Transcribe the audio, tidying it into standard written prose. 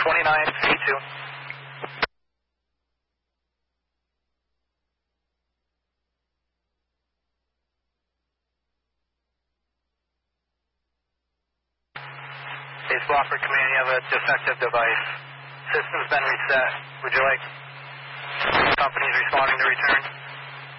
29V2. Base Wofford Command, you have a defective device. System's been reset. Would you like companies responding to return?